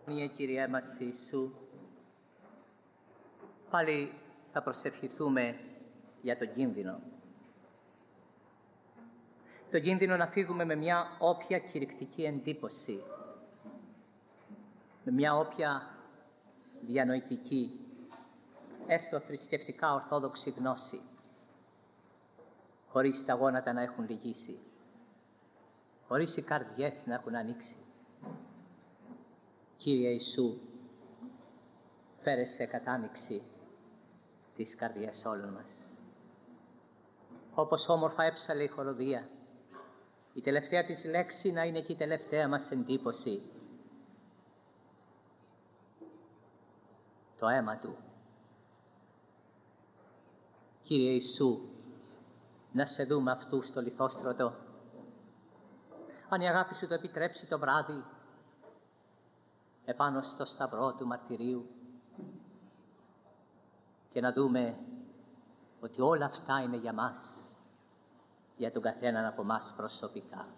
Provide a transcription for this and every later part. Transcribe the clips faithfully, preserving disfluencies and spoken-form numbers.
Μία Κυριέ μας Ιησού, πάλι θα προσευχηθούμε για τον κίνδυνο. Το κίνδυνο να φύγουμε με μια όποια κηρυκτική εντύπωση, με μια όποια διανοητική, έστω θρησκευτικά ορθόδοξη γνώση, χωρίς τα γόνατα να έχουν λυγίσει, χωρίς οι καρδιές να έχουν ανοίξει. Κύριε Ιησού, φέρε σε κατάνοιξη τις καρδιές όλων μας. Όπως όμορφα έψαλε η χοροδία, η τελευταία της λέξη να είναι και η τελευταία μας εντύπωση. Το αίμα Του. Κύριε Ιησού, να σε δούμε αυτού στο λιθόστρωτο. Αν η αγάπη Σου το επιτρέψει το βράδυ, επάνω στο σταυρό του μαρτυρίου, και να δούμε ότι όλα αυτά είναι για μας, για τον καθέναν από μας προσωπικά.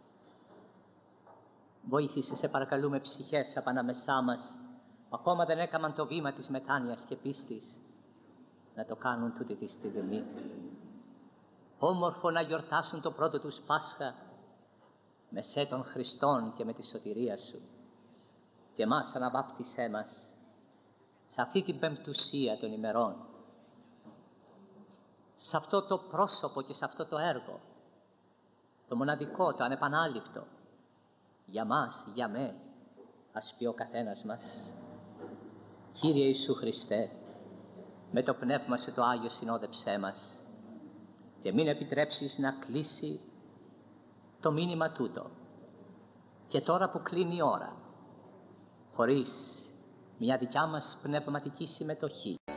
Βοήθησε, σε παρακαλούμε, ψυχές από ανάμεσά μας που ακόμα δεν έκαναν το βήμα της μετάνοιας και πίστης, να το κάνουν τούτη τη στιγμή. Όμορφο να γιορτάσουν το πρώτο τους Πάσχα με σε των Χριστών και με τη σωτηρία Σου. Και εμάς αναβάπτισέ μας σε αυτή την πεμπτουσία των ημερών, σε αυτό το πρόσωπο και σε αυτό το έργο, το μοναδικό, το ανεπανάληπτο, για μας, για με, ας πει ο καθένας μας. Κύριε Ιησού Χριστέ, με το Πνεύμα Σου το Άγιο συνόδεψέ μας και μην επιτρέψεις να κλείσει το μήνυμα τούτο, και τώρα που κλείνει η ώρα, χωρίς μια δικιά μας πνευματική συμμετοχή.